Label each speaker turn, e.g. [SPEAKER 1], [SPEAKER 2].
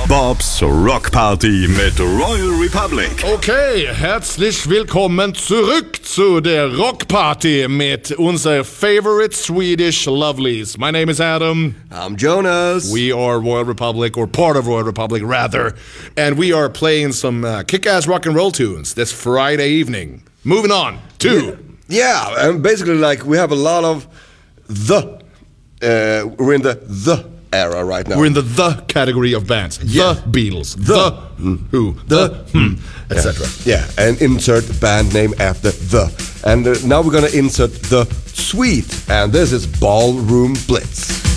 [SPEAKER 1] Bobs Rockparty mit Royal Republic.
[SPEAKER 2] Okay, herzlich willkommen zurück zu der Rockparty mit unser favorite Swedish lovelies. My name is Adam.
[SPEAKER 3] I'm Jonas.
[SPEAKER 2] We are Royal Republic, or part of Royal Republic rather, and we are playing some kick-ass rock and roll tunes this Friday evening. Moving on to...
[SPEAKER 3] Yeah, and basically like we have a lot of we're in the era right now.
[SPEAKER 2] We're in the category of bands.
[SPEAKER 3] Yeah.
[SPEAKER 2] The Beatles. The Who. Etc.
[SPEAKER 3] Yeah, and insert band name after the. And now we're gonna insert the Sweet, and this is Ballroom Blitz.